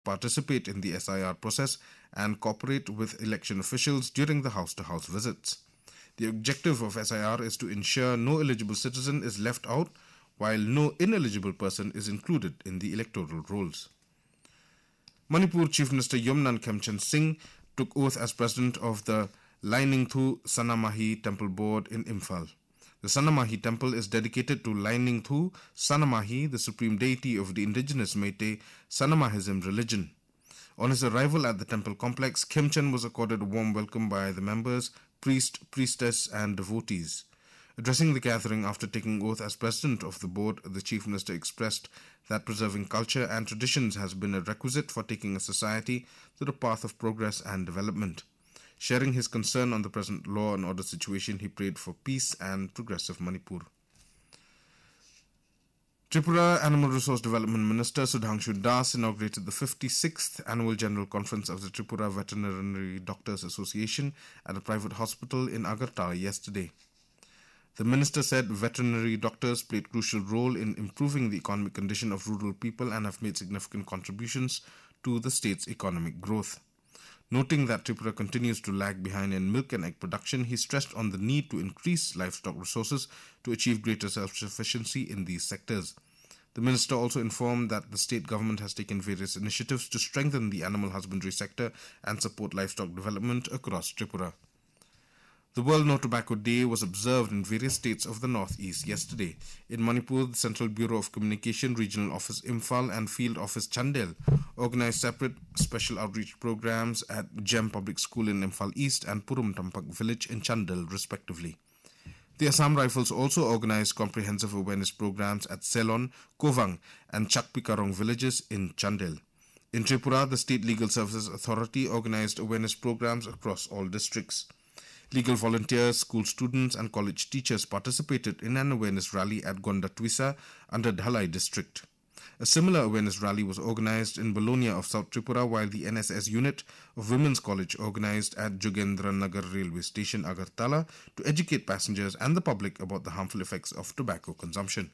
participate in the SIR process and cooperate with election officials during the house-to-house visits. The objective of SIR is to ensure no eligible citizen is left out, while no ineligible person is included in the electoral rolls. Manipur Chief Minister Yumnan Khemchand Singh took oath as president of the Lainingthu Sanamahi Temple Board in Imphal. The Sanamahi Temple is dedicated to Lainingthu Sanamahi, the supreme deity of the indigenous Meitei Sanamahism religion. On his arrival at the temple complex, Khemchand was accorded a warm welcome by the members, priest, priestess and devotees. Addressing the gathering after taking oath as president of the board, the chief minister expressed that preserving culture and traditions has been a requisite for taking a society to the path of progress and development. Sharing his concern on the present law and order situation, he prayed for peace and progressive Manipur. Tripura Animal Resource Development Minister Sudhanshu Das inaugurated the 56th Annual General Conference of the Tripura Veterinary Doctors Association at a private hospital in Agartala yesterday. The minister said veterinary doctors played a crucial role in improving the economic condition of rural people and have made significant contributions to the state's economic growth. Noting that Tripura continues to lag behind in milk and egg production, he stressed on the need to increase livestock resources to achieve greater self-sufficiency in these sectors. The minister also informed that the state government has taken various initiatives to strengthen the animal husbandry sector and support livestock development across Tripura. The World No Tobacco Day was observed in various states of the northeast yesterday. In Manipur, the Central Bureau of Communication, Regional Office Imphal and Field Office Chandel organized separate special outreach programs at Gem Public School in Imphal East and Purum Tampak Village in Chandel, respectively. The Assam Rifles also organized comprehensive awareness programs at Selon, Kovang and Chakpikarong villages in Chandel. In Tripura, the State Legal Services Authority organized awareness programs across all districts. Legal volunteers, school students and college teachers participated in an awareness rally at Gonda Twisa under Dhalai district. A similar awareness rally was organized in Balonia of South Tripura, while the NSS unit of Women's College organized at Jogendra Nagar Railway Station, Agartala, to educate passengers and the public about the harmful effects of tobacco consumption.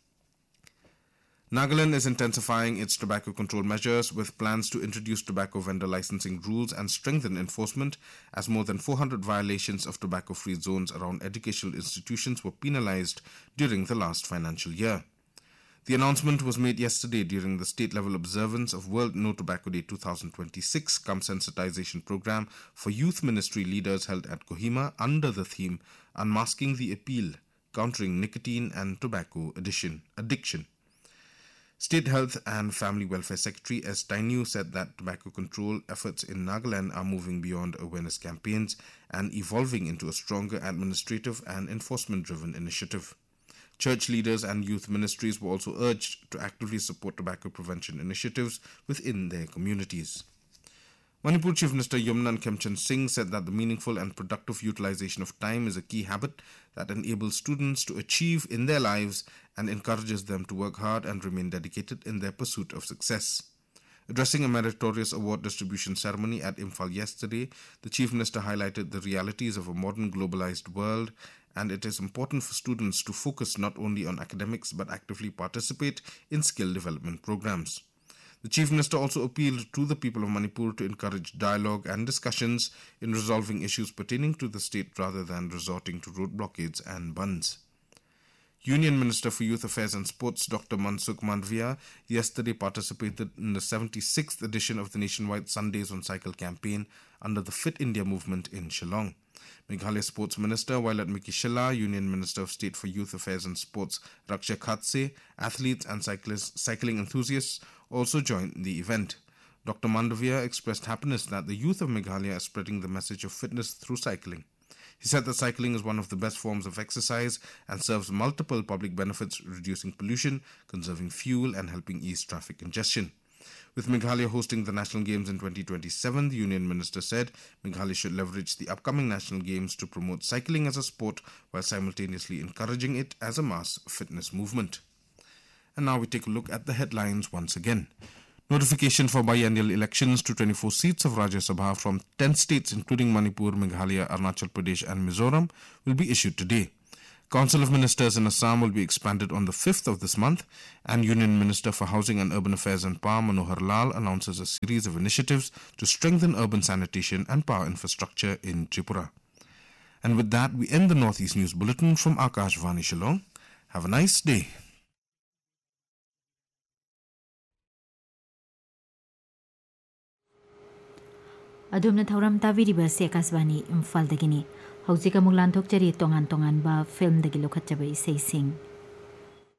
Nagaland is intensifying its tobacco control measures with plans to introduce tobacco vendor licensing rules and strengthen enforcement, as more than 400 violations of tobacco-free zones around educational institutions were penalized during the last financial year. The announcement was made yesterday during the state-level observance of World No Tobacco Day 2026 cum sensitization program for youth ministry leaders held at Kohima under the theme Unmasking the Appeal, Countering Nicotine and Tobacco Addiction. State Health and Family Welfare Secretary S. Tainu said that tobacco control efforts in Nagaland are moving beyond awareness campaigns and evolving into a stronger administrative and enforcement-driven initiative. Church leaders and youth ministries were also urged to actively support tobacco prevention initiatives within their communities. Manipur Chief Minister Yumnan Khemchand Singh said that the meaningful and productive utilization of time is a key habit that enables students to achieve in their lives and encourages them to work hard and remain dedicated in their pursuit of success. Addressing a meritorious award distribution ceremony at Imphal yesterday, the Chief Minister highlighted the realities of a modern globalized world, and it is important for students to focus not only on academics but actively participate in skill development programs. The Chief Minister also appealed to the people of Manipur to encourage dialogue and discussions in resolving issues pertaining to the state rather than resorting to road blockades and bunds. Union Minister for Youth Affairs and Sports Dr. Mansukh Mandavia yesterday participated in the 76th edition of the nationwide Sundays on Cycle campaign under the Fit India movement in Shillong. Meghalaya Sports Minister Violet Miki Shilla, Union Minister of State for Youth Affairs and Sports Raksha Khatse, athletes and cycling enthusiasts also joined the event. Dr. Mandavia expressed happiness that the youth of Meghalaya are spreading the message of fitness through cycling. He said that cycling is one of the best forms of exercise and serves multiple public benefits, reducing pollution, conserving fuel and helping ease traffic congestion. With Meghalaya hosting the National Games in 2027, the Union Minister said Meghalaya should leverage the upcoming National Games to promote cycling as a sport while simultaneously encouraging it as a mass fitness movement. And now we take a look at the headlines once again. Notification for biennial elections to 24 seats of Rajya Sabha from 10 states including Manipur, Meghalaya, Arunachal Pradesh and Mizoram will be issued today. Council of Ministers in Assam will be expanded on the 5th of this month, and Union Minister for Housing and Urban Affairs and Power Manohar Lal announces a series of initiatives to strengthen urban sanitation and power infrastructure in Tripura. And with that, we end the Northeast News Bulletin from Akashvani Shillong. Have a nice day. Adumna thauram tabiriba se Akashvani Imphal dagini. Hauzik amuk lanthok chari tongan ba film dagi lokhatjaba isei sing.